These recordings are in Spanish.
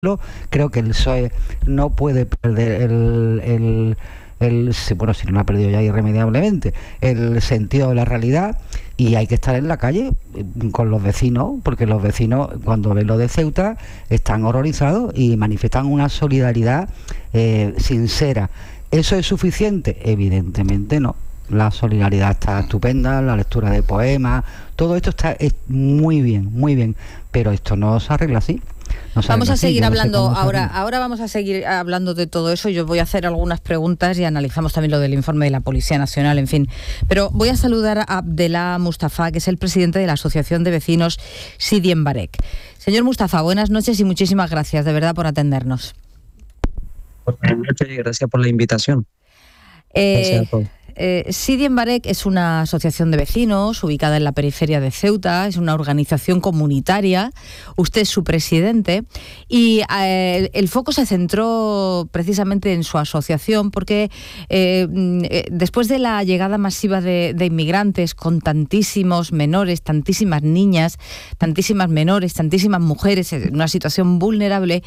Creo que el PSOE no puede perder bueno, si no lo ha perdido ya irremediablemente, el sentido de la realidad, y hay que estar en la calle con los vecinos, porque los vecinos cuando ven lo de Ceuta están horrorizados y manifiestan una solidaridad sincera. ¿Eso es suficiente? Evidentemente no. La solidaridad está estupenda, la lectura de poemas, todo esto es muy bien, pero esto no se arregla así. Vamos a seguir hablando ahora vamos a seguir hablando de todo eso. Yo voy a hacer algunas preguntas y analizamos también lo del informe de la Policía Nacional, en fin. Pero voy a saludar a Abdellah Mustafa, que es el presidente de la Asociación de Vecinos Sidi Mbarek. Señor Mustafa, buenas noches y muchísimas gracias, de verdad, por atendernos. Buenas noches y gracias por la invitación. Gracias a todos. Sidi Mbarek es una asociación de vecinos ubicada en la periferia de Ceuta, es una organización comunitaria, usted es su presidente y el foco se centró precisamente en su asociación porque después de la llegada masiva de inmigrantes con tantísimos menores, tantísimas niñas, tantísimas menores, tantísimas mujeres en una situación vulnerable,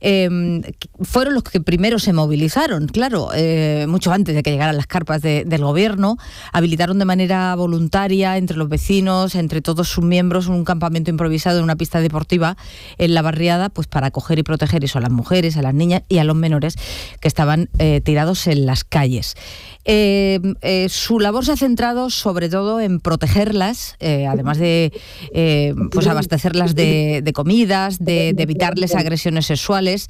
fueron los que primero se movilizaron, claro, mucho antes de que llegaran las carpas del gobierno, habilitaron de manera voluntaria entre los vecinos, entre todos sus miembros, un campamento improvisado en una pista deportiva en la barriada, pues para acoger y proteger eso a las mujeres, a las niñas y a los menores que estaban tirados en las calles. Su labor se ha centrado sobre todo en protegerlas, además de pues abastecerlas de comidas, de evitarles agresiones sexuales.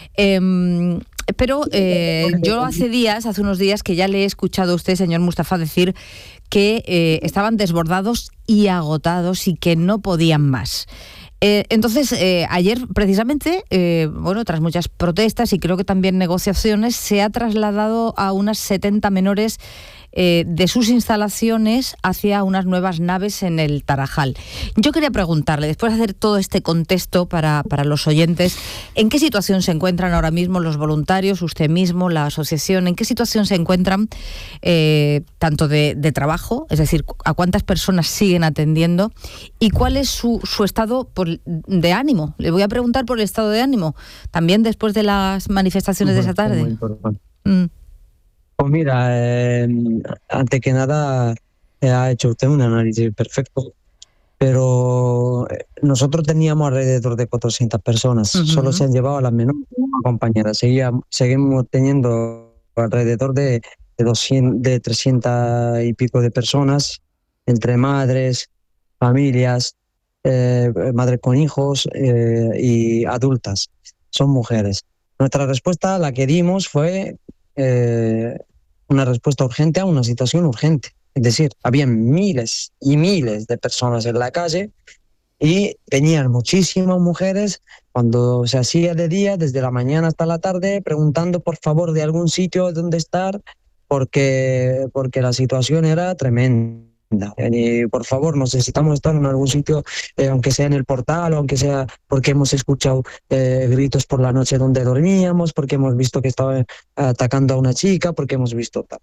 Pero yo hace unos días que ya le he escuchado a usted, señor Mustafa, decir que estaban desbordados y agotados y que no podían más. Entonces, ayer precisamente, tras muchas protestas y creo que también negociaciones, se ha trasladado a unas 70 menores de sus instalaciones hacia unas nuevas naves en el Tarajal. Yo quería preguntarle, después de hacer todo este contexto para los oyentes, ¿en qué situación se encuentran ahora mismo los voluntarios, usted mismo, la asociación? ¿En qué situación se encuentran tanto de trabajo, es decir, a cuántas personas siguen atendiendo y cuál es su estado de ánimo? Le voy a preguntar por el estado de ánimo, también después de las manifestaciones de esa tarde. Muy importante. Pues mira, antes que nada ha hecho usted un análisis perfecto, pero nosotros teníamos alrededor de 400 personas, solo se han llevado a las menores compañeras, seguimos teniendo alrededor de 300 y pico de personas, entre madres, familias, madres con hijos y adultas, son mujeres. Nuestra respuesta, la que dimos, fue una respuesta urgente a una situación urgente. Es decir, había miles y miles de personas en la calle y venían muchísimas mujeres cuando se hacía de día, desde la mañana hasta la tarde, preguntando por favor de algún sitio donde estar, porque la situación era tremenda. Y por favor, necesitamos estar en algún sitio, aunque sea en el portal, aunque sea porque hemos escuchado gritos por la noche donde dormíamos, porque hemos visto que estaba atacando a una chica, porque hemos visto tal.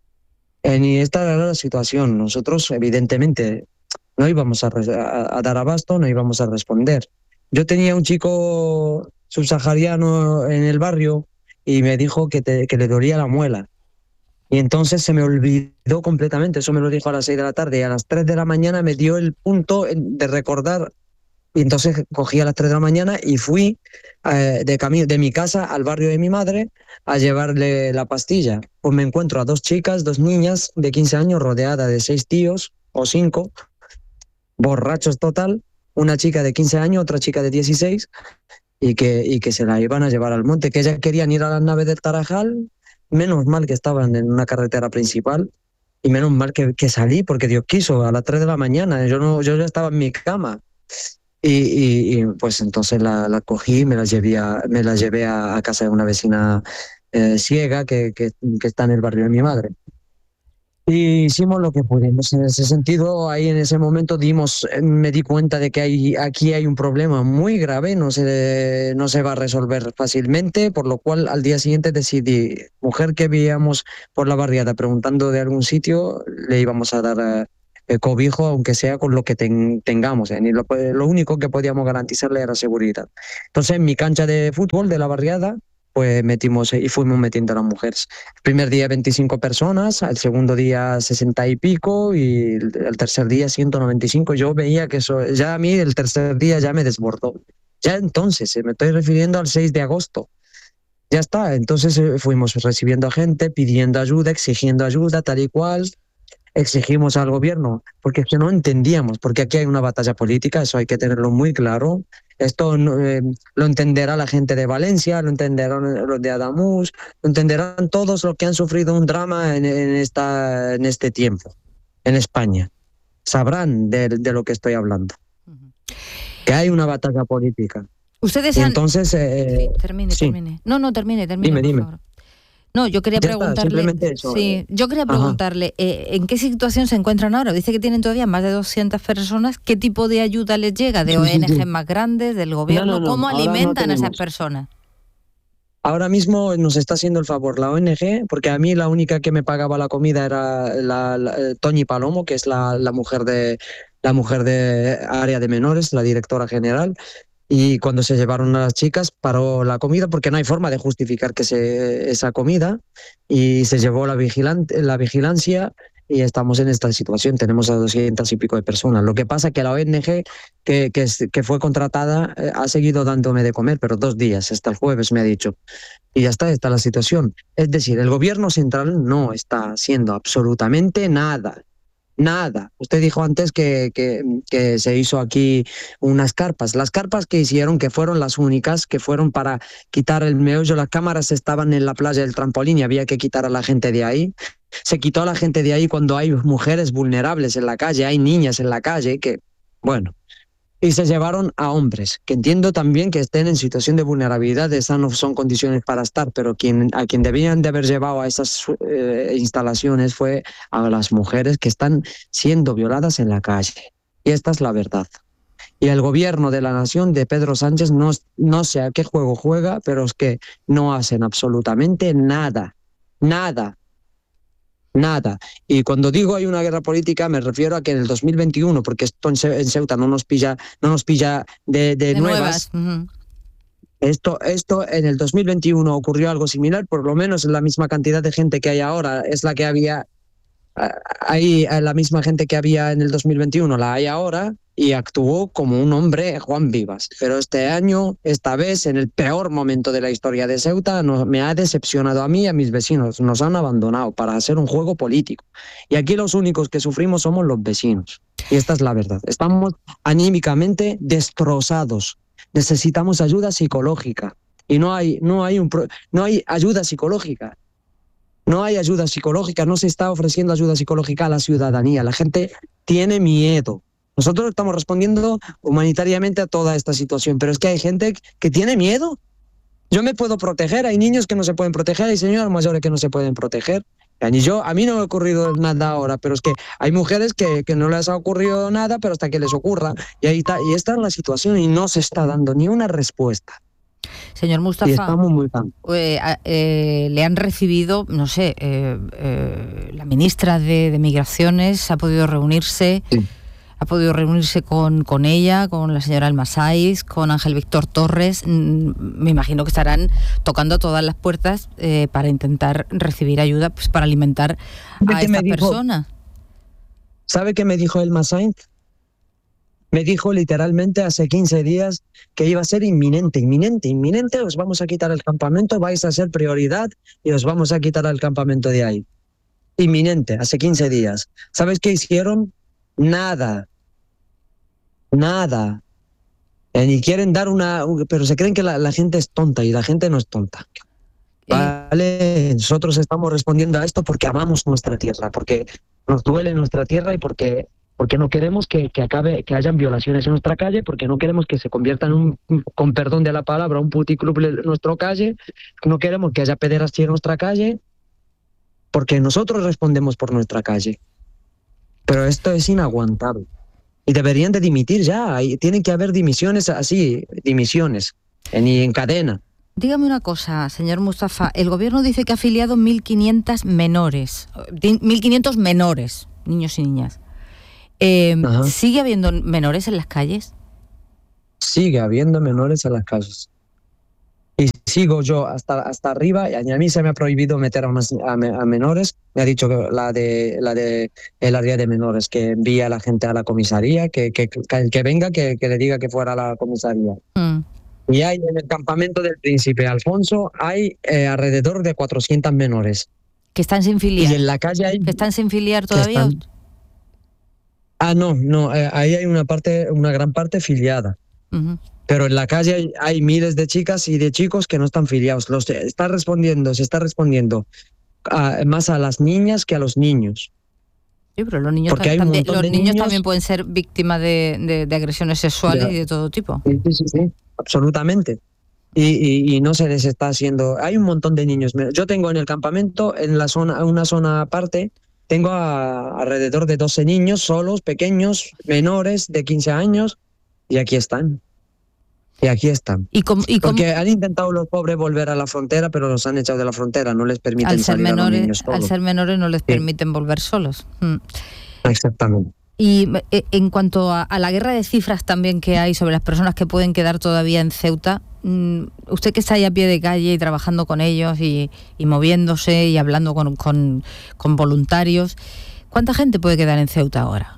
Y esta era la situación. Nosotros, evidentemente, no íbamos a dar abasto, no íbamos a responder. Yo tenía un chico subsahariano en el barrio y me dijo que le dolía la muela. Y entonces se me olvidó completamente, eso me lo dijo a las 6 de la tarde, y a las 3 de la mañana me dio el punto de recordar, y entonces cogí a las 3 de la mañana y fui de mi casa al barrio de mi madre a llevarle la pastilla. Pues me encuentro a dos niñas de 15 años rodeadas de 6 tíos o 5, borrachos total, una chica de 15 años, otra chica de 16, y que se la iban a llevar al monte, que ellas querían ir a las naves del Tarajal. Menos mal que estaban en una carretera principal y menos mal que salí, porque Dios quiso, a las 3 de la mañana. Yo ya estaba en mi cama. Y pues entonces la cogí y me la llevé a casa de una vecina ciega que está en el barrio de mi madre. Y hicimos lo que pudimos en ese sentido. Ahí en ese momento me di cuenta de que aquí hay un problema muy grave, no se va a resolver fácilmente, por lo cual al día siguiente decidí, mujer que veíamos por la barriada preguntando de algún sitio, le íbamos a dar cobijo, aunque sea con lo que tengamos. Y lo único que podíamos garantizarle era seguridad. Entonces, en mi cancha de fútbol de la barriada, pues metimos y fuimos metiendo a las mujeres. El primer día 25 personas, al segundo día 60 y pico, y el tercer día 195. Yo veía que eso, ya a mí el tercer día ya me desbordó. Ya entonces, me estoy refiriendo al 6 de agosto. Ya está, entonces fuimos recibiendo a gente, pidiendo ayuda, exigiendo ayuda, tal y cual. Exigimos al gobierno, porque es que no entendíamos, porque aquí hay una batalla política, eso hay que tenerlo muy claro. Esto lo entenderá la gente de Valencia, lo entenderán los de Adamuz, lo entenderán todos los que han sufrido un drama en este tiempo, en España. Sabrán de lo que estoy hablando. Que hay una batalla política. Ustedes entonces, sí, termine. No, termine, dime. Por favor. No, yo quería preguntarle. Yo quería preguntarle ¿en qué situación se encuentran ahora? Dice que tienen todavía más de 200 personas. ¿Qué tipo de ayuda les llega? ¿De ONG más grandes, del gobierno? No, ¿Cómo alimentan a esas personas? Ahora mismo nos está haciendo el favor la ONG, porque a mí la única que me pagaba la comida era Toñi Palomo, que es la mujer de área de menores, la directora general. Y cuando se llevaron a las chicas, paró la comida porque no hay forma de justificar esa comida, y se llevó la vigilancia, y estamos en esta situación. Tenemos a 200 y pico de personas. Lo que pasa es que la ONG que fue contratada ha seguido dándome de comer, pero 2 días, hasta el jueves me ha dicho. Y ya está la situación. Es decir, el gobierno central no está haciendo absolutamente nada. Nada. Usted dijo antes que se hizo aquí unas carpas. Las carpas que hicieron, que fueron las únicas, que fueron para quitar el meollo, las cámaras estaban en la playa del Trampolín y había que quitar a la gente de ahí. Se quitó a la gente de ahí cuando hay mujeres vulnerables en la calle, hay niñas en la calle, que, bueno. Y se llevaron a hombres, que entiendo también que estén en situación de vulnerabilidad, esas no son condiciones para estar, pero a quien debían de haber llevado a esas instalaciones fue a las mujeres que están siendo violadas en la calle. Y esta es la verdad. Y el gobierno de la nación de Pedro Sánchez no sé a qué juego juega, pero es que no hacen absolutamente nada. Nada. Y cuando digo hay una guerra política, me refiero a que en el 2021, porque esto en Ceuta no nos pilla de nuevas. Uh-huh. Esto en el 2021 ocurrió algo similar, por lo menos la misma cantidad de gente que hay ahora es la que había. Hay la misma gente que había en el 2021, la hay ahora, y actuó como un hombre Juan Vivas. Pero este año, esta vez, en el peor momento de la historia de Ceuta, me ha decepcionado a mí y a mis vecinos. Nos han abandonado para hacer un juego político. Y aquí los únicos que sufrimos somos los vecinos. Y esta es la verdad. Estamos anímicamente destrozados. Necesitamos ayuda psicológica. Y no hay ayuda psicológica. No hay ayuda psicológica, no se está ofreciendo ayuda psicológica a la ciudadanía. La gente tiene miedo. Nosotros estamos respondiendo humanitariamente a toda esta situación, pero es que hay gente que tiene miedo. Yo me puedo proteger, hay niños que no se pueden proteger, hay señoras mayores que no se pueden proteger. A mí no me ha ocurrido nada ahora, pero es que hay mujeres que no les ha ocurrido nada, pero hasta que les ocurra. Y ahí está, y esta es la situación, y no se está dando ni una respuesta. Señor Mustafa, y estamos muy le han recibido, no sé, la ministra de Migraciones ha podido reunirse, sí. Ha podido reunirse con ella, con la señora Alma Saiz, con Ángel Víctor Torres. Me imagino que estarán tocando todas las puertas para intentar recibir ayuda, pues para alimentar a esta persona. ¿Sabe qué me dijo Alma Saiz? Me dijo literalmente hace 15 días que iba a ser inminente, os vamos a quitar el campamento, vais a ser prioridad y os vamos a quitar el campamento de ahí. Inminente, hace 15 días. ¿Sabes qué hicieron? Nada. Ni quieren dar pero se creen que la gente es tonta, y la gente no es tonta. Vale, nosotros estamos respondiendo a esto porque amamos nuestra tierra, porque nos duele nuestra tierra y porque no queremos que hayan violaciones en nuestra calle, porque no queremos que se convierta en con perdón de la palabra, un puticlub en nuestra calle, no queremos que haya pederastia en nuestra calle, porque nosotros respondemos por nuestra calle. Pero esto es inaguantable. Y deberían de dimitir ya, tienen que haber dimisiones así, y en cadena. Dígame una cosa, señor Mustafa, el gobierno dice que ha afiliado 1.500 menores, 1.500 menores, niños y niñas. Ajá. ¿Sigue habiendo menores en las calles? Sigue habiendo menores en las calles. Y sigo yo hasta arriba, y a mí se me ha prohibido meter a menores. Me ha dicho que la de el área de menores, que envía a la gente a la comisaría, que el que venga, que le diga que fuera a la comisaría. Y hay en el campamento del Príncipe Alfonso, hay alrededor de 400 menores. Que están sin filiar. Y en la calle hay... ¿Que están sin filiar todavía? No, ahí hay una gran parte filiada. Uh-huh. Pero en la calle hay miles de chicas y de chicos que no están filiados. Se está respondiendo más a las niñas que a los niños. Sí, pero los niños, niños también pueden ser víctimas de agresiones sexuales y de todo tipo. Sí, absolutamente. Y no se les está haciendo... Hay un montón de niños. Yo tengo en el campamento, en una zona aparte, tengo alrededor de 12 niños solos, pequeños, menores de 15 años, y aquí están. Porque han intentado los pobres volver a la frontera, pero los han echado de la frontera, no les permiten salir a los niños solos. Al ser menores no les permiten volver solos. Exactamente. Y en cuanto a la guerra de cifras también que hay sobre las personas que pueden quedar todavía en Ceuta, usted que está ahí a pie de calle y trabajando con ellos y moviéndose y hablando con voluntarios, ¿cuánta gente puede quedar en Ceuta ahora?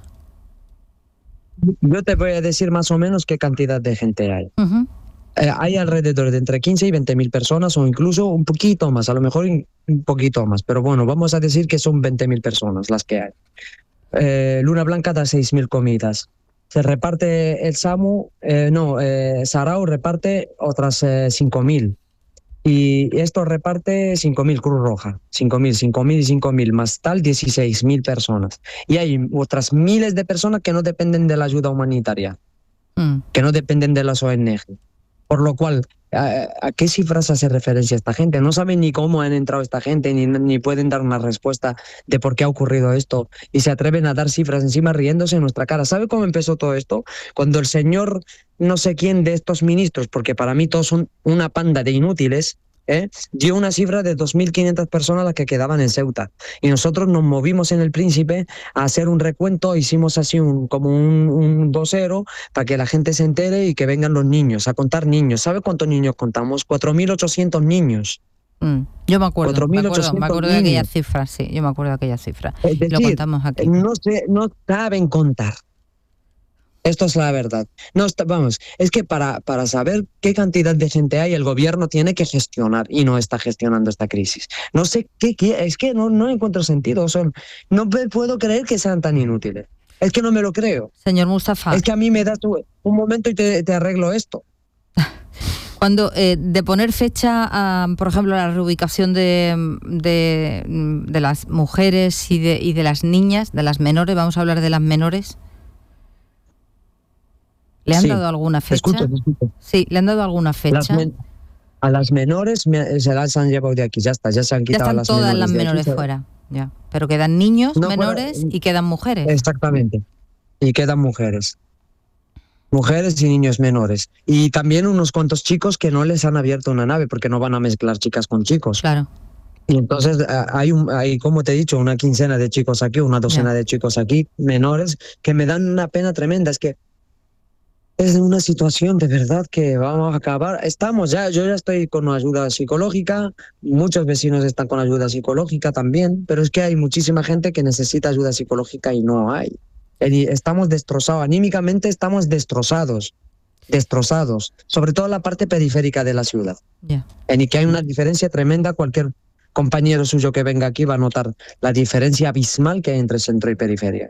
Yo te voy a decir más o menos qué cantidad de gente hay. Uh-huh. Hay alrededor de entre 15 y 20.000 personas, o incluso un poquito más, a lo mejor un poquito más, pero bueno, vamos a decir que son 20.000 personas las que hay. Luna Blanca da 6.000 comidas. Se reparte el SAMU, Sarao reparte otras 5.000. Y esto reparte 5.000, Cruz Roja, 5.000 más tal, 16.000 personas. Y hay otras miles de personas que no dependen de la ayuda humanitaria, que no dependen de las ONG. Por lo cual, ¿a qué cifras hace referencia esta gente? No saben ni cómo han entrado esta gente, ni pueden dar una respuesta de por qué ha ocurrido esto. Y se atreven a dar cifras encima riéndose en nuestra cara. ¿Sabe cómo empezó todo esto? Cuando el señor no sé quién de estos ministros, porque para mí todos son una panda de inútiles, dio una cifra de 2.500 personas las que quedaban en Ceuta. Y nosotros nos movimos en el Príncipe a hacer un recuento, hicimos así como un vocero para que la gente se entere y que vengan los niños, a contar niños. ¿Sabe cuántos niños contamos? 4.800 niños. Yo me acuerdo de aquella cifra, sí, yo me acuerdo de aquella cifra. Es decir, lo contamos aquí. No saben contar. Esto es la verdad. Es que para saber qué cantidad de gente hay, el gobierno tiene que gestionar y no está gestionando esta crisis. No sé qué es que no encuentro sentido. No puedo creer que sean tan inútiles. Es que no me lo creo. Señor Mustafa. Es que a mí me das un momento y te arreglo esto. Cuando de poner fecha a, por ejemplo, la reubicación de las mujeres y de las niñas, de las menores, vamos a hablar de las menores. ¿Le han dado alguna fecha? Escucho. Sí, ¿le han dado alguna fecha? A las menores se las han llevado de aquí, ya se han quitado las menores. Ya están todas las menores fuera, ya. Pero quedan niños menores y quedan mujeres. Exactamente, y quedan mujeres. Mujeres y niños menores. Y también unos cuantos chicos que no les han abierto una nave porque no van a mezclar chicas con chicos. Claro. Y entonces hay, como te he dicho, una quincena de chicos aquí, una docena de chicos aquí, menores, que me dan una pena tremenda. Es que es una situación de verdad que vamos a acabar. Yo ya estoy con ayuda psicológica, muchos vecinos están con ayuda psicológica también, pero es que hay muchísima gente que necesita ayuda psicológica y no hay. Estamos destrozados, anímicamente estamos destrozados, sobre todo la parte periférica de la ciudad. Y que hay una diferencia tremenda. Cualquier compañero suyo que venga aquí va a notar la diferencia abismal que hay entre centro y periferia.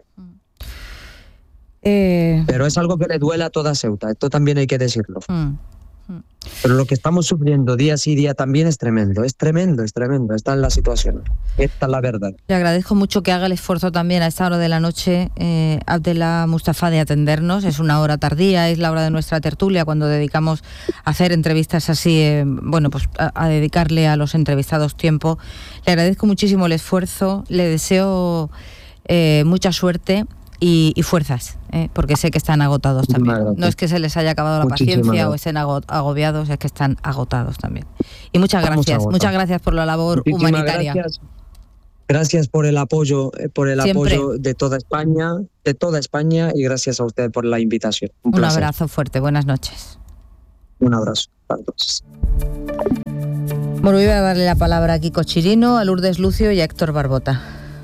Pero es algo que le duele a toda Ceuta, esto también hay que decirlo. Pero lo que estamos sufriendo día sí día también es tremendo, esta es la situación, esta es la verdad. Le agradezco mucho que haga el esfuerzo también a esta hora de la noche, Abdellah Mustafa, de atendernos. Es una hora tardía, es la hora de nuestra tertulia, cuando dedicamos a hacer entrevistas así, a dedicarle a los entrevistados tiempo. Le agradezco muchísimo el esfuerzo, le deseo mucha suerte y fuerzas, porque sé que están agotados también. No es que se les haya acabado la paciencia o estén agobiados, es que están agotados también. Y muchas gracias por la labor humanitaria. Gracias por el apoyo, Siempre. apoyo de toda España, y gracias a usted por la invitación. Un abrazo fuerte, buenas noches. Un abrazo para todos. Bueno, voy a darle la palabra a Kiko Chirino, a Lourdes Lucio y a Héctor Barbota.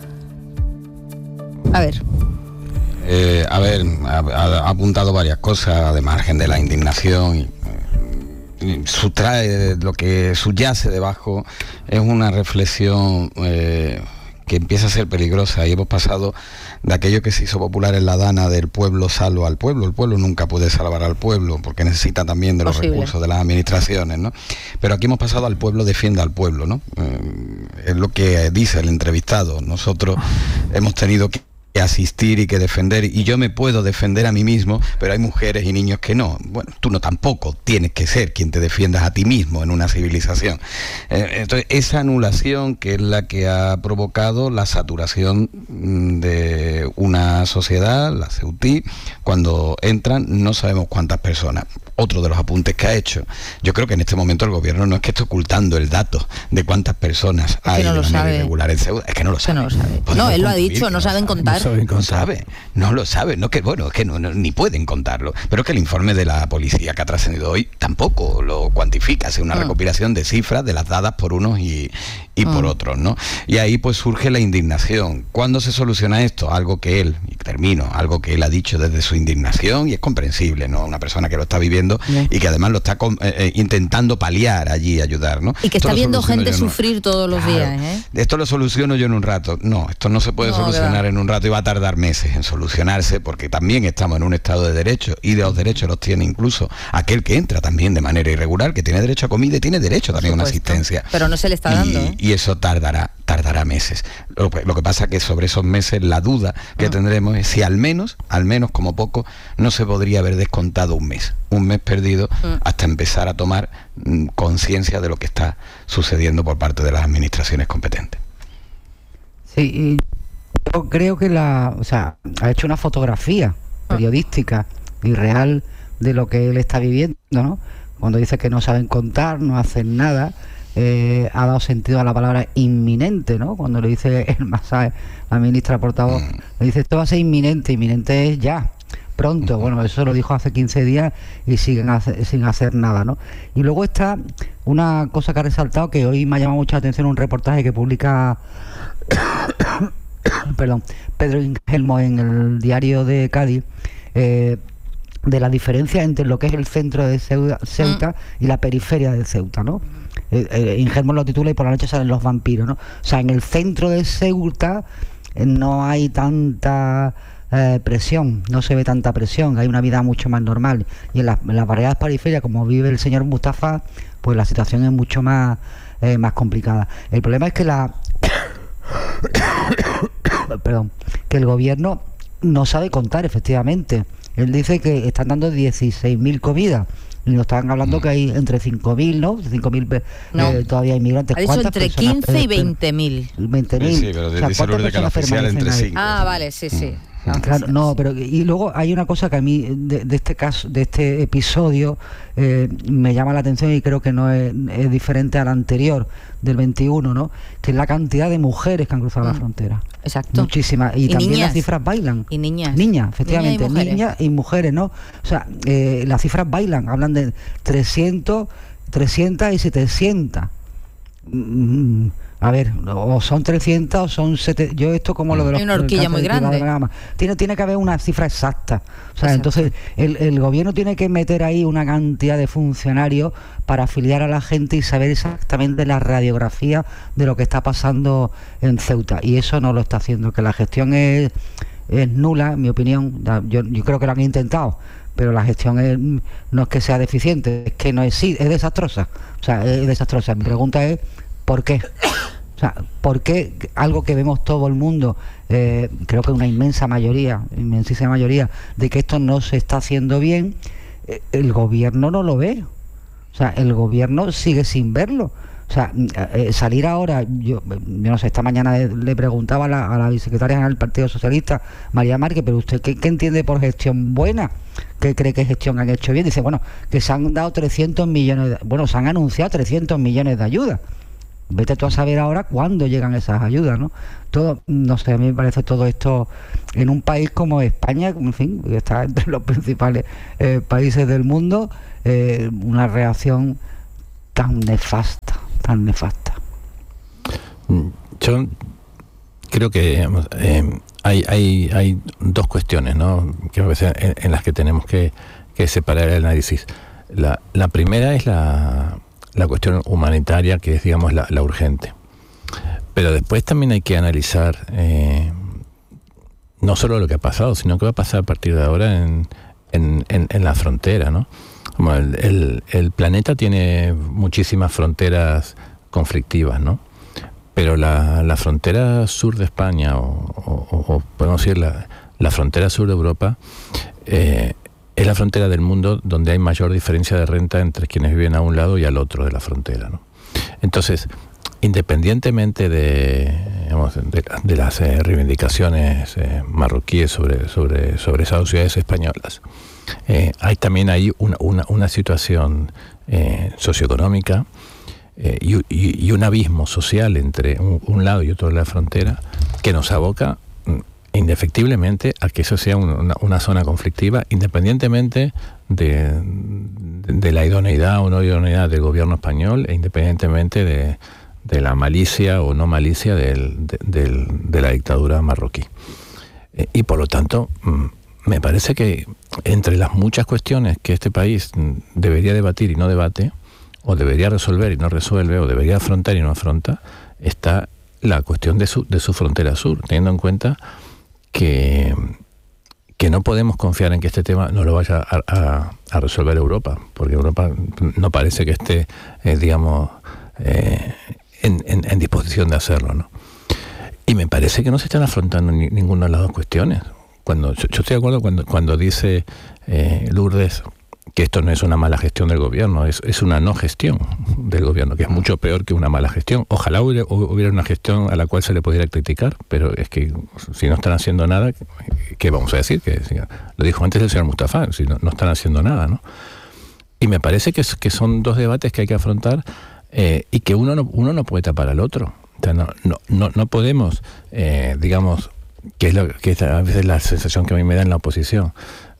A ver. Ha apuntado varias cosas de margen de la indignación. Sustrae lo que subyace debajo, es una reflexión que empieza a ser peligrosa, y hemos pasado de aquello que se hizo popular en la Dana del pueblo salva al pueblo. El pueblo nunca puede salvar al pueblo porque necesita también de los recursos de las administraciones, ¿no? Pero aquí hemos pasado al pueblo defienda al pueblo, ¿no? Es lo que dice el entrevistado. Nosotros hemos tenido que asistir y que defender, y yo me puedo defender a mí mismo, pero hay mujeres y niños que no. Bueno, tú no tampoco tienes que ser quien te defiendas a ti mismo en una civilización. Entonces, esa anulación que es la que ha provocado la saturación de una sociedad, la Ceutí, cuando entran no sabemos cuántas personas. Otro de los apuntes que ha hecho, yo creo que en este momento el gobierno no es que esté ocultando el dato de cuántas personas hay de manera irregular en Ceuta, es que no lo sabe. No, él lo ha dicho, no saben contar. No lo sabe, no, que bueno, es que no, ni pueden contarlo, pero que el informe de la policía que ha trascendido hoy tampoco lo cuantifica, hace una recopilación de cifras de las dadas por unos y por otros, ¿no? Y ahí pues surge la indignación. ¿Cuándo se soluciona esto? Algo que él, y termino, algo que él ha dicho desde su indignación, y es comprensible, ¿no? Una persona que lo está viviendo y que además lo está intentando paliar allí, ayudar, ¿no? Y que está viendo gente sufrir todos los días, ¿eh? Esto lo soluciono yo en un rato. No, esto no se puede solucionar en un rato, y va a tardar meses en solucionarse, porque también estamos en un estado de derecho, y de los derechos los tiene incluso aquel que entra también de manera irregular, que tiene derecho a comida y tiene derecho también a una asistencia. Pero no se le está dando, ¿eh? Y eso tardará meses. Lo que pasa es que sobre esos meses la duda que tendremos es si al menos como poco no se podría haber descontado un mes perdido hasta empezar a tomar conciencia de lo que está sucediendo por parte de las administraciones competentes. Sí, yo creo que ha hecho una fotografía periodística y real de lo que él está viviendo, ¿no? Cuando dice que no saben contar, no hacen nada, ha dado sentido a la palabra inminente, ¿no? Cuando le dice el Masaje, la ministra portavoz, le dice esto va a ser inminente es ya, pronto. Bueno, eso lo dijo hace 15 días y siguen sin hacer nada, ¿no? Y luego está una cosa que ha resaltado, que hoy me ha llamado mucha atención, un reportaje que publica Pedro Ingelmo en el diario de Cádiz, de la diferencia entre lo que es el centro de Ceuta y la periferia de Ceuta, ¿no? Ingelmo lo titula y por la noche salen los vampiros, ¿no? O sea, en el centro de Ceuta no hay tanta presión, no se ve tanta presión, hay una vida mucho más normal, y en las variadas periferias, como vive el señor Mustafa, pues la situación es mucho más complicada. El problema es que que el gobierno no sabe contar, efectivamente. Él dice que están dando 16.000 comidas, y nos estaban hablando que hay entre 5.000, ¿no? 5.000 todavía inmigrantes. Ha dicho entre 15 y 20.000. 20.000. Sí, pero dice Lourdes que la oficial entre 5. Ah, vale, sí. Claro, no, pero y luego hay una cosa que a mí de este caso, de este episodio, me llama la atención, y creo que no es diferente al anterior del 21, ¿no? Que es la cantidad de mujeres que han cruzado la frontera. Exacto. Muchísimas. Y también niñas. Las cifras bailan. Y niñas. Niñas, efectivamente. Niñas y mujeres, ¿no? O sea, las cifras bailan. Hablan de 300 y 700. A ver, o son 300 o son 700. Yo esto como lo de los... Hay una horquilla muy grande. Tiene que haber una cifra exacta. O sea, entonces el gobierno tiene que meter ahí una cantidad de funcionarios para afiliar a la gente y saber exactamente la radiografía de lo que está pasando en Ceuta. Y eso no lo está haciendo, que la gestión es nula, en mi opinión. Yo creo que lo han intentado, pero la gestión no es que sea deficiente, es que no es desastrosa. O sea, es desastrosa. Mi pregunta es, ¿por qué? O sea, ¿por qué algo que vemos todo el mundo, creo que una inmensísima mayoría, de que esto no se está haciendo bien, el gobierno no lo ve? O sea, el gobierno sigue sin verlo. O sea, salir ahora, yo no sé, esta mañana le preguntaba a la vicesecretaria del Partido Socialista, María Márquez, pero usted, ¿qué entiende por gestión buena? ¿Qué cree que gestión han hecho bien? Dice, bueno, que se han dado 300 millones, se han anunciado 300 millones de ayudas. vete tú a saber ahora cuándo llegan esas ayudas, ¿no? Todo, no sé, a mí me parece todo esto en un país como España, en fin, que está entre los principales países del mundo, una reacción tan nefasta. Yo creo que hay dos cuestiones, ¿no?, que a veces en las que tenemos que separar el análisis. La primera es la cuestión humanitaria, que es, digamos, la urgente. Pero después también hay que analizar no solo lo que ha pasado, sino qué va a pasar a partir de ahora en la frontera, ¿no? Como el planeta tiene muchísimas fronteras conflictivas, ¿no? Pero la frontera sur de España, o podemos decir la frontera sur de Europa, es la frontera del mundo donde hay mayor diferencia de renta entre quienes viven a un lado y al otro de la frontera, ¿no? Entonces, independientemente de las reivindicaciones marroquíes sobre esas ciudades españolas, hay también ahí una situación socioeconómica y un abismo social entre un lado y otro de la frontera que nos aboca indefectiblemente a que eso sea una zona conflictiva, independientemente de la idoneidad o no idoneidad del gobierno español, e independientemente de la malicia o no malicia de la dictadura marroquí. Y por lo tanto, me parece que entre las muchas cuestiones que este país debería debatir y no debate, o debería resolver y no resuelve, o debería afrontar y no afronta, está la cuestión de su frontera sur, teniendo en cuenta que no podemos confiar en que este tema no lo vaya a resolver Europa, porque Europa no parece que esté, digamos, en disposición de hacerlo, ¿no? Y me parece que no se están afrontando ninguna de las dos cuestiones. Yo estoy de acuerdo cuando dice Lourdes que esto no es una mala gestión del gobierno, es una no gestión del gobierno, que es mucho peor que una mala gestión. Ojalá hubiera una gestión a la cual se le pudiera criticar, pero es que si no están haciendo nada, ¿qué vamos a decir? Lo dijo antes el señor Mustafa, si no están haciendo nada, ¿no? Y me parece que son dos debates que hay que afrontar, y que uno no puede tapar al otro. O sea, no podemos, digamos, que es a veces la sensación que a mí me da en la oposición,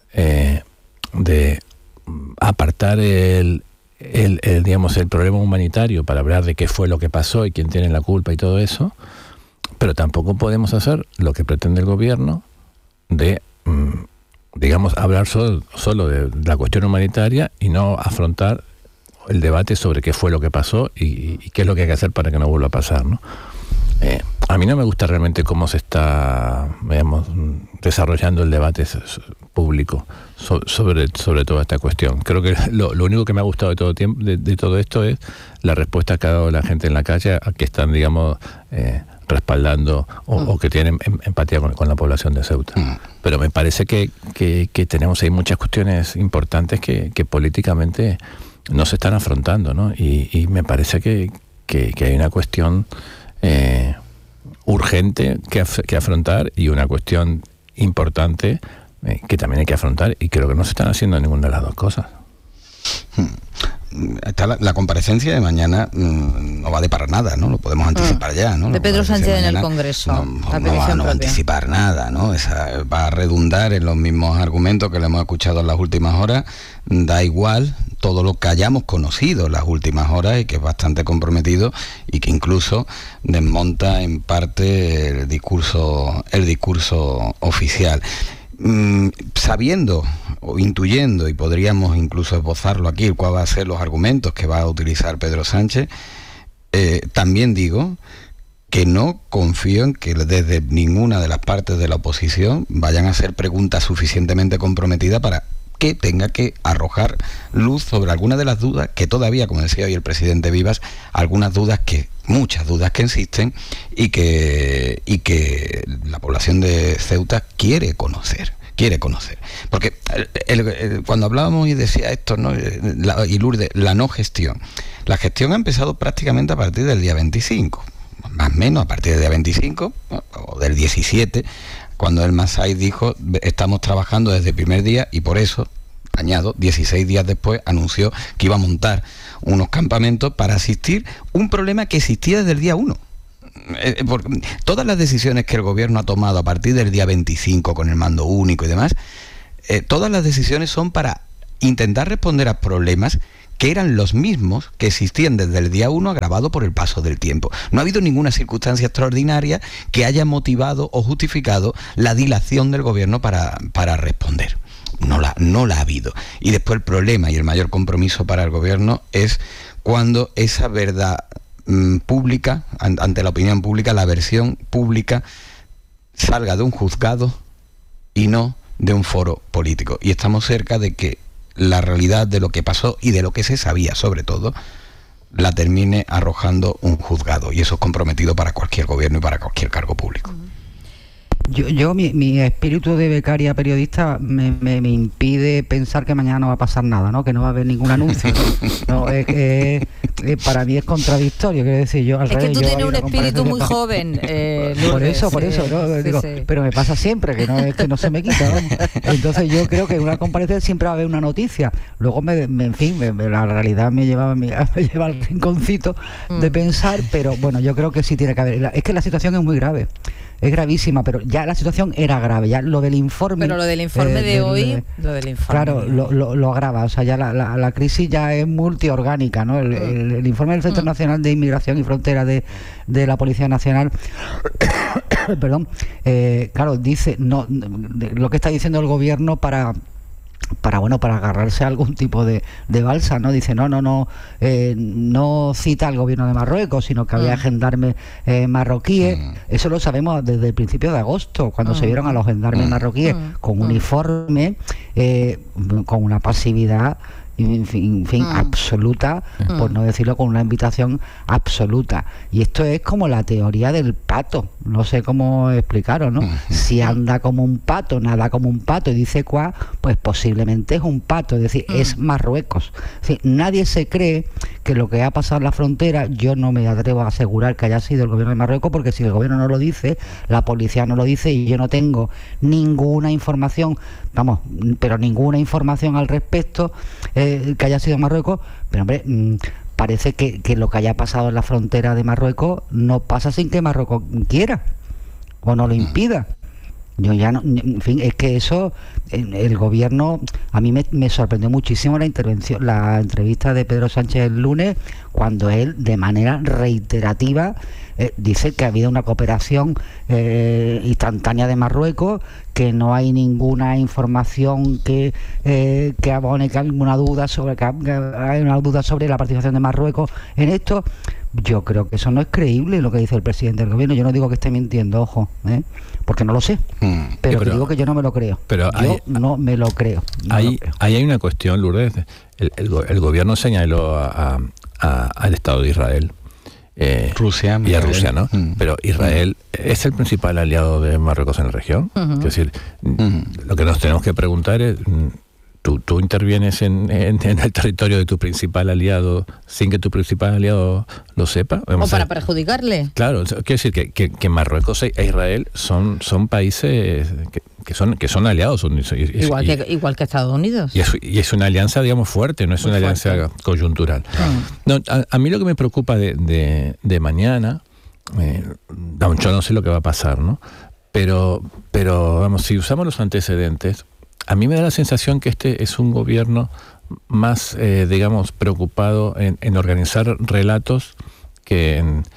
de apartar digamos, el problema humanitario para hablar de qué fue lo que pasó y quién tiene la culpa y todo eso, pero tampoco podemos hacer lo que pretende el gobierno de, digamos, hablar solo de la cuestión humanitaria y no afrontar el debate sobre qué fue lo que pasó y qué es lo que hay que hacer para que no vuelva a pasar, ¿no? A mí no me gusta realmente cómo se está, digamos, desarrollando el debate público sobre toda esta cuestión. Creo que lo único que me ha gustado de todo esto es la respuesta que ha dado la gente en la calle, a que están, digamos, respaldando o que tienen empatía con la población de Ceuta. Pero me parece que tenemos ahí muchas cuestiones importantes que políticamente no se están afrontando, ¿no? Y me parece que hay una cuestión urgente que afrontar y una cuestión importante que también hay que afrontar, y creo que no se están haciendo ninguna de las dos cosas. Está la comparecencia de mañana no va de para nada, ¿no? Lo podemos anticipar ya, ¿no? De Pedro Sánchez en el Congreso. No va a anticipar nada, ¿no? Va a redundar en los mismos argumentos que le hemos escuchado en las últimas horas. Da igual todo lo que hayamos conocido en las últimas horas, y que es bastante comprometido y que incluso desmonta en parte el discurso oficial. Sabiendo o intuyendo, y podríamos incluso esbozarlo aquí, cuál va a ser los argumentos que va a utilizar Pedro Sánchez, también digo que no confío en que desde ninguna de las partes de la oposición vayan a hacer preguntas suficientemente comprometidas para que tenga que arrojar luz sobre algunas de las dudas que todavía, como decía hoy el presidente Vivas, muchas dudas que existen y que la población de Ceuta quiere conocer. Porque cuando hablábamos y decía esto, ¿no? Y Lourdes, la no gestión. La gestión ha empezado prácticamente a partir del día 25, más o menos a partir del día 25, o del 17, cuando el Masai dijo: estamos trabajando desde el primer día, y por eso apañado, 16 días después anunció que iba a montar unos campamentos para asistir un problema que existía desde el día 1. Todas las decisiones que el gobierno ha tomado a partir del día 25 con el mando único y demás, todas las decisiones son para intentar responder a problemas que eran los mismos que existían desde el día 1, agravado por el paso del tiempo. No ha habido ninguna circunstancia extraordinaria que haya motivado o justificado la dilación del gobierno para responder. No la ha habido. Y después el problema y el mayor compromiso para el gobierno es cuando esa verdad pública, ante la opinión pública, la versión pública salga de un juzgado y no de un foro político. Y estamos cerca de que la realidad de lo que pasó y de lo que se sabía, sobre todo, la termine arrojando un juzgado. Y eso es comprometido para cualquier gobierno y para cualquier cargo público. Mi espíritu de becaria periodista me impide pensar que mañana no va a pasar nada, ¿no? Que no va a haber ningún anuncio. No, para mí es contradictorio, quiero decir, yo al revés. Es que tú tienes un espíritu muy joven, Lourdes, por eso, ¿no? Sí, digo, sí. Pero me pasa siempre, que no es que no se me quita, ¿no? Entonces yo creo que en una comparecencia siempre va a haber una noticia. Luego, la realidad me lleva al rinconcito de pensar, pero bueno, yo creo que sí tiene que haber. Es que la situación es muy grave. Es gravísima, pero ya la situación era grave, ya lo del informe... Pero lo del informe de hoy, Claro, lo agrava, o sea, ya la crisis ya es multiorgánica, ¿no? El informe del Centro Nacional de Inmigración y Frontera de la Policía Nacional, perdón, claro, dice, lo que está diciendo el gobierno para agarrarse a algún tipo de balsa, ¿no? Dice, no cita al gobierno de Marruecos, sino que había gendarmes marroquíes. Eso lo sabemos desde el principio de agosto, cuando se vieron a los gendarmes marroquíes con uniforme, con una pasividad en fin, absoluta, por no decirlo, con una invitación absoluta. Y esto es como la teoría del pato, no sé cómo explicaros, ¿no? Si anda como un pato, nada como un pato y dice cuá, pues posiblemente es un pato, es decir, es Marruecos. Es decir, nadie se cree que lo que ha pasado en la frontera, yo no me atrevo a asegurar que haya sido el gobierno de Marruecos, porque si el gobierno no lo dice, la policía no lo dice y yo no tengo ninguna información, pero ninguna información al respecto que haya sido Marruecos, pero hombre, parece que lo que haya pasado en la frontera de Marruecos no pasa sin que Marruecos quiera o no lo impida. Yo ya no, en fin, es que eso, el gobierno, a mí me sorprendió muchísimo la entrevista de Pedro Sánchez el lunes, cuando él de manera reiterativa dice que ha habido una cooperación instantánea de Marruecos, que no hay ninguna información que abone que hay alguna duda sobre la participación de Marruecos en esto. Yo creo que eso no es creíble, lo que dice el presidente del gobierno. Yo no digo que esté mintiendo, ojo, porque no lo sé, pero digo que yo no me lo creo. No me lo creo. Ahí hay una cuestión, Lourdes. El gobierno señaló al Estado de Israel. Rusia y a Rusia, ¿no? Pero Israel es el principal aliado de Marruecos en la región. Es decir, lo que nos tenemos que preguntar es, ¿tú intervienes en el territorio de tu principal aliado sin que tu principal aliado lo sepa? ¿O para perjudicarle? Claro, quiero decir que Marruecos e Israel son países que son aliados. Igual que Estados Unidos. Y es una alianza, digamos, fuerte, no es una alianza coyuntural. No, a mí lo que me preocupa de mañana, yo no sé lo que va a pasar, ¿no? Pero vamos, si usamos los antecedentes, a mí me da la sensación que este es un gobierno más, digamos, preocupado en organizar relatos que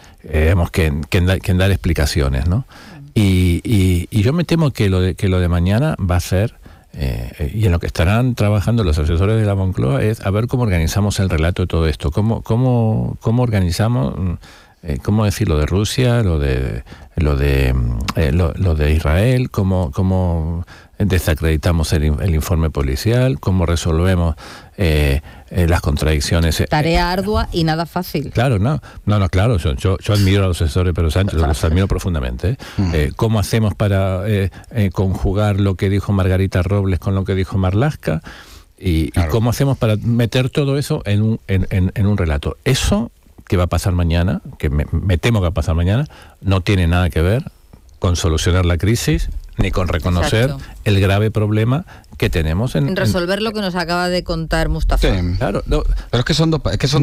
en dar explicaciones, ¿no? Y yo me temo que lo de mañana va a ser, y en lo que estarán trabajando los asesores de la Moncloa, es a ver cómo organizamos el relato de todo esto, cómo organizamos, cómo decir lo de Rusia, lo de Israel, cómo desacreditamos el informe policial, cómo resolvemos las contradicciones. Tarea ardua y nada fácil. Claro, claro. Yo admiro a los asesores de Pedro Sánchez, los admiro profundamente. ¿Cómo hacemos para conjugar lo que dijo Margarita Robles con lo que dijo Marlaska? Y cómo hacemos para meter todo eso en un relato. Eso que va a pasar mañana, que me temo que va a pasar mañana, no tiene nada que ver con solucionar la crisis ni con reconocer el grave problema que tenemos en resolver lo que nos acaba de contar Mustafa. Sí, claro, no, pero es que son dos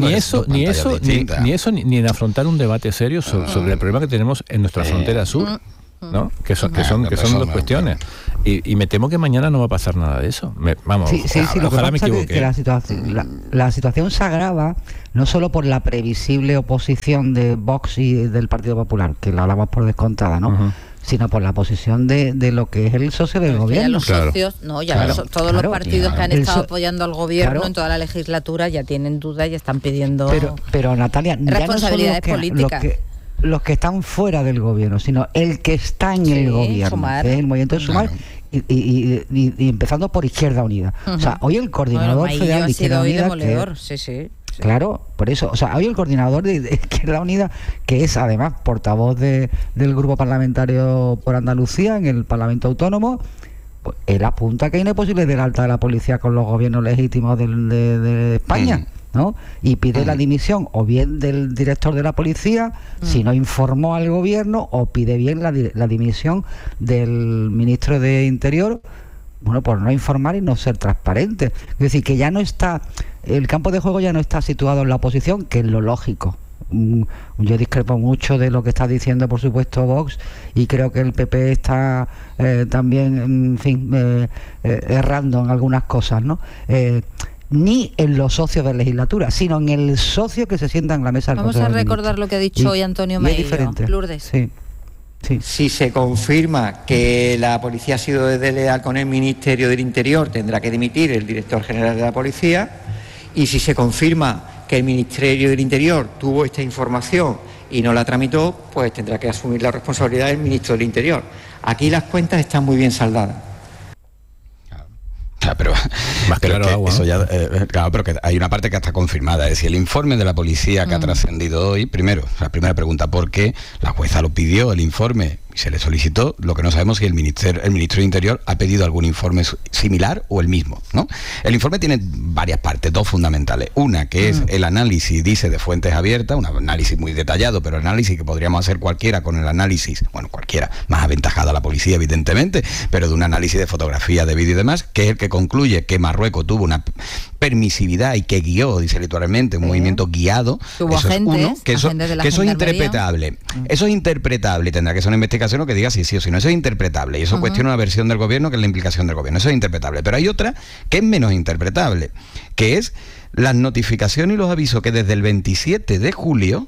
ni en afrontar un debate serio sobre el problema que tenemos en nuestra frontera sur, ¿no? Que son dos cuestiones. Y me temo que mañana no va a pasar nada de eso. Ojalá me equivoque. Que la situación se agrava no solo por la previsible oposición de Vox y del Partido Popular, que la hablamos por descontada, ¿no? Sino por la posición de lo que es el socio del gobierno. Los socios, todos los partidos que han estado apoyando al gobierno en toda la legislatura ya tienen dudas y están pidiendo pero Natalia, responsabilidades políticas. Los que están fuera del gobierno, sino el que está en el gobierno, que es el movimiento de Sumar, y empezando por Izquierda Unida. O sea, hoy el coordinador federal de Izquierda Unida... Claro, por eso, o sea, hoy el coordinador de Izquierda Unida, que es además portavoz del grupo parlamentario por Andalucía en el Parlamento Autónomo, pues él apunta que hay una posible del alta de la policía con los gobiernos legítimos de España, ¿no? Y pide la dimisión o bien del director de la policía, si no informó al gobierno, o pide bien la dimisión del ministro de Interior, bueno, por no informar y no ser transparente. Es decir, que ya no está, el campo de juego ya no está situado en la oposición, que es lo lógico. Yo discrepo mucho de lo que está diciendo, por supuesto, Vox, y creo que el PP está también, en fin, errando en algunas cosas, ¿no? Ni en los socios de legislatura, sino en el socio que se sienta en la mesa del Consejo. Vamos a recordar lo que ha dicho hoy Antonio Maillo. Lourdes. Sí. Si se confirma que la policía ha sido desleal con el Ministerio del Interior, tendrá que dimitir el director general de la policía, y si se confirma que el Ministerio del Interior tuvo esta información y no la tramitó, pues tendrá que asumir la responsabilidad del ministro del Interior. Aquí las cuentas están muy bien saldadas. Pero más claro agua, eso ya, claro, pero que hay una parte que está confirmada. Es decir, el informe de la policía que ha trascendido hoy, primero, la primera pregunta, ¿por qué la jueza lo pidió, el informe, y se le solicitó? Lo que no sabemos es si el ministro de Interior ha pedido algún informe similar o el mismo, ¿no? El informe tiene varias partes, dos fundamentales. Una, que es el análisis, dice, de fuentes abiertas, un análisis muy detallado, pero análisis que podríamos hacer cualquiera con el análisis, bueno, cualquiera, más aventajada la policía, evidentemente, pero de un análisis de fotografía, de vídeo y demás, que es el que concluye que Marruecos tuvo una permisividad y que guió, dice literalmente, un movimiento guiado. Tuvo eso agentes, es uno, que eso es interpretable. Eso es interpretable y tendrá que ser una investigación que diga si sí o si no. Eso es interpretable y eso cuestiona una versión del gobierno, que es la implicación del gobierno. Eso es interpretable. Pero hay otra que es menos interpretable, que es las notificaciones y los avisos que desde el 27 de julio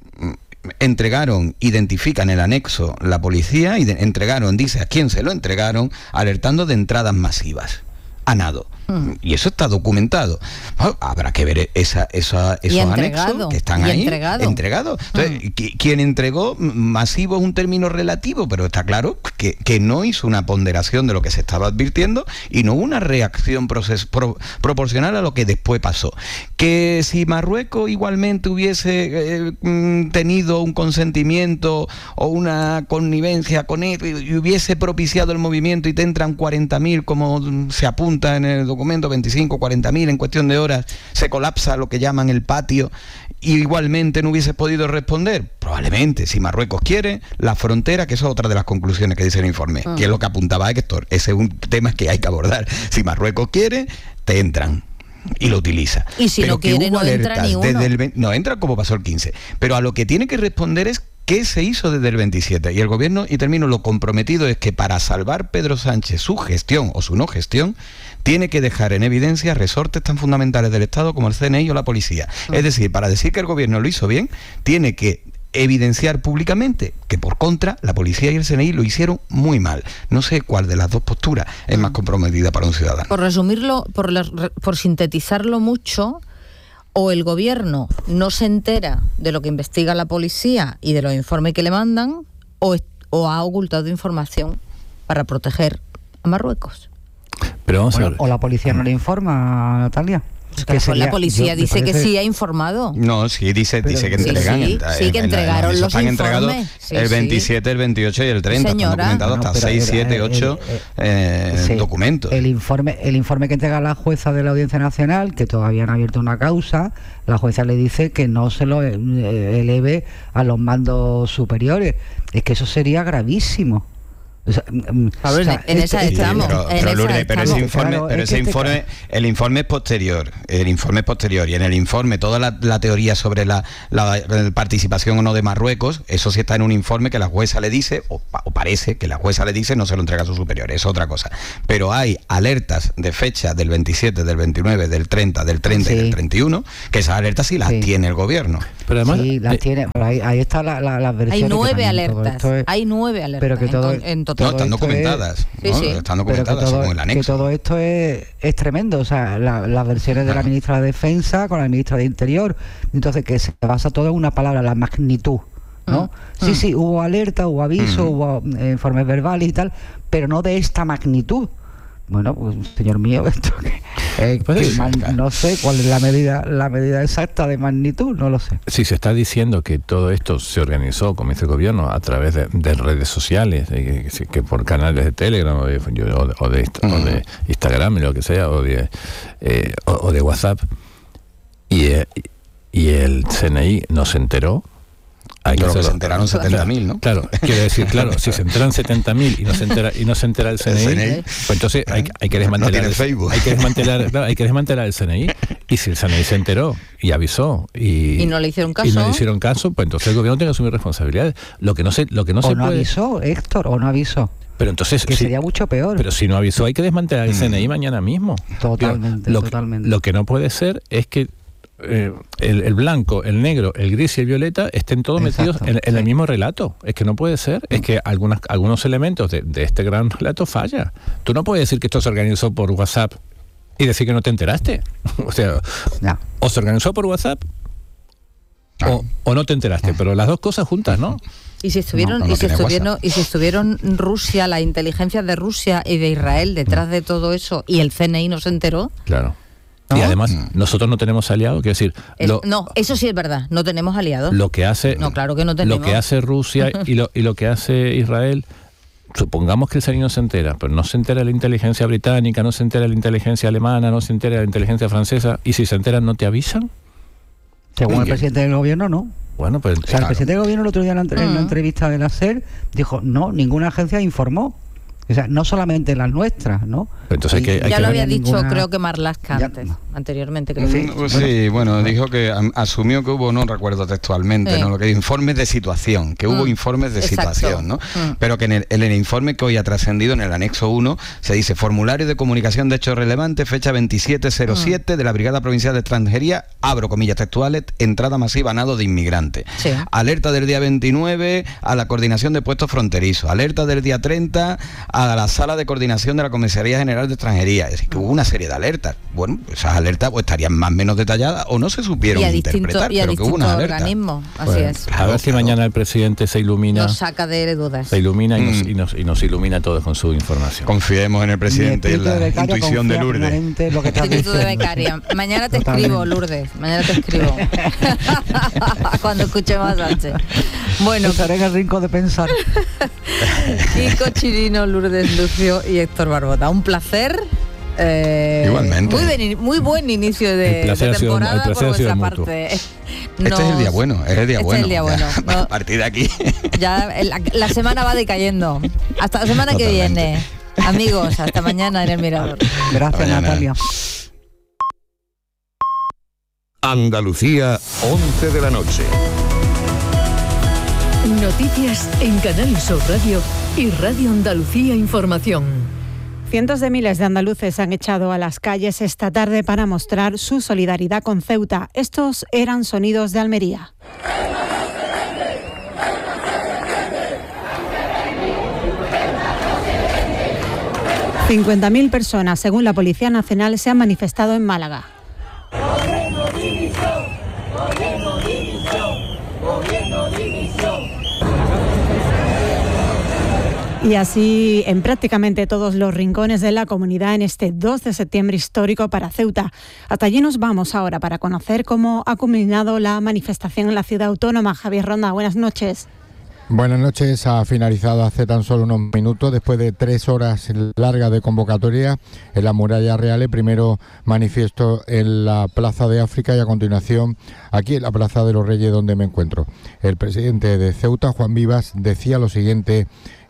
identifican el anexo la policía y entregaron, dice a quién se lo entregaron, alertando de entradas masivas a nado. Y eso está documentado. Bueno, habrá que ver esos anexos que están ahí entregados. Entonces, quien entregó masivo es un término relativo, pero está claro que no hizo una ponderación de lo que se estaba advirtiendo y no una reacción proporcional a lo que después pasó. Que si Marruecos igualmente hubiese tenido un consentimiento o una connivencia con él y hubiese propiciado el movimiento y te entran 40.000 como se apunta en el documento, 25, 40.000 en cuestión de horas, se colapsa lo que llaman el patio, y igualmente no hubiese podido responder. Probablemente, si Marruecos quiere, la frontera, que eso es otra de las conclusiones que dice el informe, que es lo que apuntaba Héctor, ese es un tema que hay que abordar. Si Marruecos quiere, te entran y lo utiliza. Y si pero no quiere, no entra ni uno. No entra como pasó el 15. Pero a lo que tiene que responder es ¿qué se hizo desde el 27? Y el gobierno, y termino, lo comprometido es que para salvar Pedro Sánchez su gestión o su no gestión, tiene que dejar en evidencia resortes tan fundamentales del Estado como el CNI o la policía. Es decir, para decir que el gobierno lo hizo bien, tiene que evidenciar públicamente que por contra la policía y el CNI lo hicieron muy mal. No sé cuál de las dos posturas es más comprometida para un ciudadano. Por resumirlo, por sintetizarlo mucho, o el gobierno no se entera de lo que investiga la policía y de los informes que le mandan, o ha ocultado información para proteger a Marruecos. Pero vamos a ver. O la policía no le informa, Natalia. La policía dice que sí ha informado. No, sí, dice que entregan. Sí, que entregaron los informes. El 27, el 28 y el 30. Están documentados hasta 6, 7, 8 documentos. El informe que entrega la jueza de la Audiencia Nacional, que todavía no ha abierto una causa, la jueza le dice que no se lo eleve a los mandos superiores. Es que eso sería gravísimo. En esa estamos. Pero Lourdes, ese informe, Claro, pero es ese que informe, el informe es posterior. El informe es posterior. Y en el informe, toda la teoría sobre la participación o no de Marruecos, eso sí está en un informe que la jueza le dice, o parece que la jueza le dice, no se lo entrega a su superior. Es otra cosa. Pero hay alertas de fecha del 27, del 29, del 30, del 30 y del 31, que esas alertas sí las tiene el gobierno. Pero además, sí, las tiene. Pero ahí está las versiones. Hay 9 que alertas. Hay 9 alertas. Pero que todo, en total. No, están documentadas. ¿no? Sí. Están documentadas según el anexo. Que todo esto es tremendo. O sea, las versiones de la ministra de Defensa con la ministra de Interior. Entonces, que se basa todo en una palabra, la magnitud, ¿no? Sí, hubo alerta, hubo aviso, hubo informes verbales y tal, pero no de esta magnitud. Bueno, pues señor mío, esto no sé cuál es la medida exacta de magnitud, no lo sé. Si se está diciendo que todo esto se organizó, como dice el gobierno, a través de redes sociales, que por canales de Telegram o de Instagram, lo que sea, o de WhatsApp, y el CNI no se enteró. Pero que se enteraron 70.000, ¿no? Claro, quiere decir, si se enteran 70.000 y no se entera el CNI, pues entonces hay que desmantelar hay que desmantelar el CNI. Y si el CNI se enteró y avisó y no le hicieron caso, pues entonces el gobierno tiene que asumir responsabilidades. Lo que no se no puede... avisó, Héctor, o no avisó. Pero entonces que sería mucho peor. Pero si no avisó, hay que desmantelar el CNI mañana mismo. Totalmente. Lo que no puede ser es que el blanco, el negro, el gris y el violeta estén todos metidos en el mismo relato. Es que no puede ser. Es que algunos elementos de este gran relato falla. Tú no puedes decir que esto se organizó por WhatsApp y decir que no te enteraste. O sea, o se organizó por WhatsApp o no te enteraste, pero las dos cosas juntas, ¿no? Y si estuvieron Rusia, la inteligencia de Rusia y de Israel detrás de todo eso y el CNI no se enteró. Claro. ¿No? Y además nosotros no tenemos aliados, quiero decir... no, eso sí es verdad, no tenemos aliados. Lo que hace... No, claro que no tenemos. Lo que hace Rusia y lo que hace Israel, supongamos que el CNI no se entera, pero no se entera la inteligencia británica, no se entera la inteligencia alemana, no se entera la inteligencia francesa, y si se enteran, ¿no te avisan? Según el presidente del gobierno, no. Bueno, pues... O sea, el presidente del gobierno el otro día en la entrevista de la SER dijo, no, ninguna agencia informó. O sea, no solamente las nuestras, ¿no? Entonces ya lo había dicho, creo que Marlaska anteriormente. Creo que sí, bueno, dijo que asumió que hubo, no recuerdo textualmente, ¿no? Lo que informes de situación, que hubo informes de situación, ¿no? Pero que en el informe que hoy ha trascendido, en el anexo 1, se dice formulario de comunicación de hechos relevantes, fecha 2707 de la Brigada Provincial de Extranjería, abro comillas textuales, entrada masiva a nado de inmigrantes. Sí. Alerta del día 29 a la coordinación de puestos fronterizos. Alerta del día 30 a la sala de coordinación de la Comisaría General de Extranjería. Es decir, que hubo una serie de alertas. Bueno, esas alertas pues estarían más o menos detalladas o no se supieron interpretar, pero que hubo una alerta. Organismos, así es. A ver si mañana el presidente se ilumina. Nos saca de dudas. Se ilumina y nos ilumina a todos con su información. Confiemos en el presidente y en la intuición de Lourdes. Espíritu de becaria. Mañana te escribo, Lourdes. Mañana te escribo. Cuando escuchemos a Sánchez. Bueno, estaré en el rincón de pensar. Kiko Chirino, Lourdes Lucio y Héctor Barbota. Un placer. Igualmente. Muy buen inicio de temporada por vuestra parte. Este es el día bueno, es el día bueno. A partir de aquí. Ya la semana va decayendo. Hasta la semana que viene. Amigos, hasta mañana en El Mirador. Gracias, Natalia. Andalucía, 11 de la noche. Noticias en Canal Sur Radio y Radio Andalucía Información. Cientos de miles de andaluces han echado a las calles esta tarde para mostrar su solidaridad con Ceuta. Estos eran sonidos de Almería. ...50.000 personas, según la Policía Nacional, se han manifestado en Málaga. Y así en prácticamente todos los rincones de la comunidad en este 2 de septiembre histórico para Ceuta. Hasta allí nos vamos ahora para conocer cómo ha culminado la manifestación en la ciudad autónoma. Javier Ronda, buenas noches. Buenas noches. Ha finalizado hace tan solo unos minutos, después de 3 horas largas de convocatoria en la Muralla Real. El primero manifiesto en la Plaza de África y a continuación aquí en la Plaza de los Reyes, donde me encuentro. El presidente de Ceuta, Juan Vivas, decía lo siguiente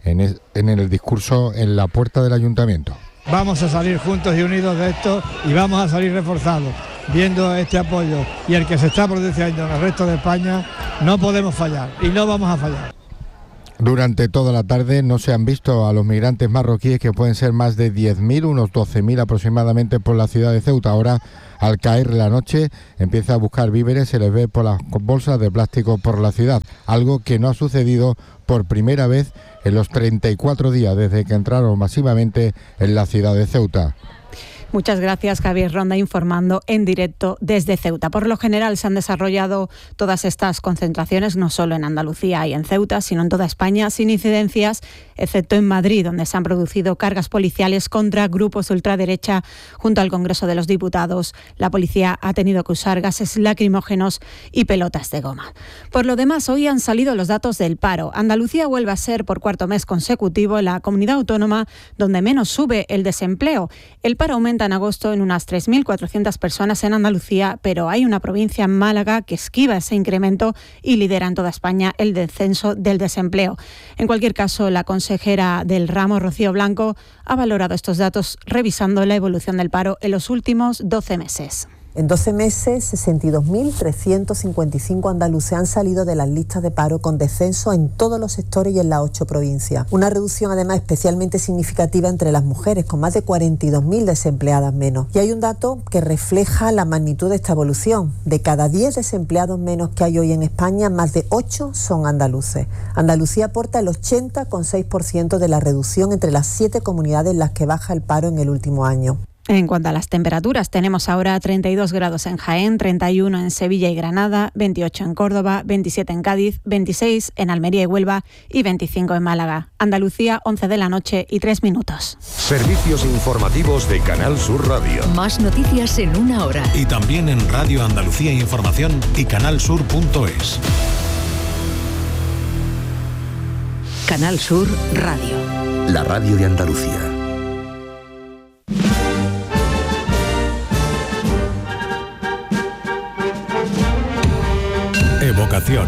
en el discurso en la puerta del ayuntamiento. Vamos a salir juntos y unidos de esto y vamos a salir reforzados. Viendo este apoyo y el que se está produciendo en el resto de España, no podemos fallar y no vamos a fallar. Durante toda la tarde no se han visto a los migrantes marroquíes, que pueden ser más de 10.000, unos 12.000 aproximadamente por la ciudad de Ceuta. Ahora, al caer la noche, empieza a buscar víveres, se les ve por las bolsas de plástico por la ciudad, algo que no ha sucedido por primera vez en los 34 días desde que entraron masivamente en la ciudad de Ceuta. Muchas gracias, Javier Ronda, informando en directo desde Ceuta. Por lo general se han desarrollado todas estas concentraciones no solo en Andalucía y en Ceuta, sino en toda España, sin incidencias, excepto en Madrid, donde se han producido cargas policiales contra grupos de ultraderecha junto al Congreso de los Diputados. La policía ha tenido que usar gases lacrimógenos y pelotas de goma. Por lo demás, hoy han salido los datos del paro. Andalucía vuelve a ser por cuarto mes consecutivo la comunidad autónoma donde menos sube el desempleo. El paro aumenta en agosto en unas 3.400 personas en Andalucía, pero hay una provincia, Málaga, que esquiva ese incremento y lidera en toda España el descenso del desempleo. En cualquier caso, la consejera del ramo, Rocío Blanco, ha valorado estos datos revisando la evolución del paro en los últimos 12 meses. En 12 meses, 62.355 andaluces han salido de las listas de paro con descenso en todos los sectores y en las 8 provincias. Una reducción además especialmente significativa entre las mujeres, con más de 42.000 desempleadas menos. Y hay un dato que refleja la magnitud de esta evolución. De cada 10 desempleados menos que hay hoy en España, más de 8 son andaluces. Andalucía aporta el 80,6% de la reducción entre las 7 comunidades en las que baja el paro en el último año. En cuanto a las temperaturas, tenemos ahora 32 grados en Jaén, 31 en Sevilla y Granada, 28 en Córdoba, 27 en Cádiz, 26 en Almería y Huelva y 25 en Málaga. Andalucía, 11 de la noche y 3 minutos. Servicios informativos de Canal Sur Radio. Más noticias en una hora. Y también en Radio Andalucía Información y canalsur.es. Canal Sur Radio. La radio de Andalucía. Evocación.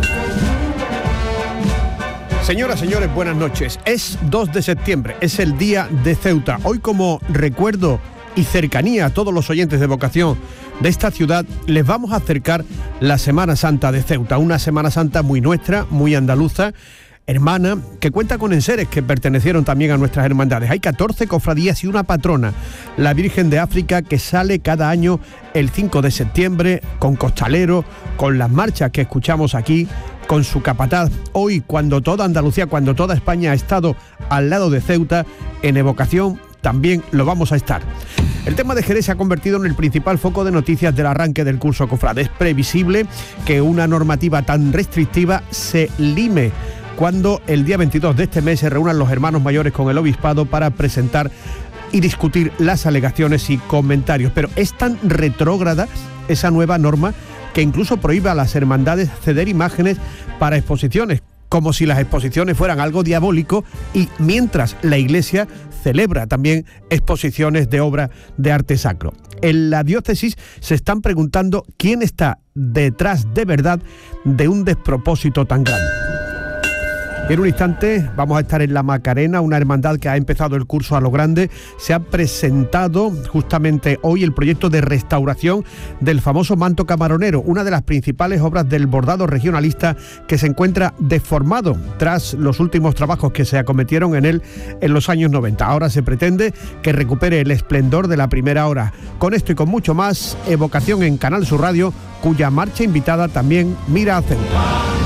Señoras, señores, buenas noches. Es 2 de septiembre, es el día de Ceuta. Hoy, como recuerdo y cercanía a todos los oyentes de Evocación de esta ciudad, les vamos a acercar la Semana Santa de Ceuta. Una Semana Santa muy nuestra, muy andaluza, hermana, que cuenta con enseres que pertenecieron también a nuestras hermandades. Hay 14 cofradías y una patrona, la Virgen de África, que sale cada año el 5 de septiembre con costalero, con las marchas que escuchamos aquí, con su capataz. Hoy, cuando toda Andalucía, cuando toda España ha estado al lado de Ceuta, en Evocación también lo vamos a estar. El tema de Jerez se ha convertido en el principal foco de noticias del arranque del curso cofrade. Es previsible que una normativa tan restrictiva se lime cuando el día 22 de este mes se reúnan los hermanos mayores con el obispado para presentar y discutir las alegaciones y comentarios. Pero es tan retrógrada esa nueva norma que incluso prohíbe a las hermandades ceder imágenes para exposiciones, como si las exposiciones fueran algo diabólico, y mientras la Iglesia celebra también exposiciones de obra de arte sacro. En la diócesis se están preguntando quién está detrás de verdad de un despropósito tan grande. En un instante vamos a estar en La Macarena, una hermandad que ha empezado el curso a lo grande. Se ha presentado justamente hoy el proyecto de restauración del famoso manto camaronero, una de las principales obras del bordado regionalista que se encuentra deformado tras los últimos trabajos que se acometieron en él en los años 90. Ahora se pretende que recupere el esplendor de la primera hora. Con esto y con mucho más, Evocación en Canal Sur Radio, cuya marcha invitada también mira a Ceuta.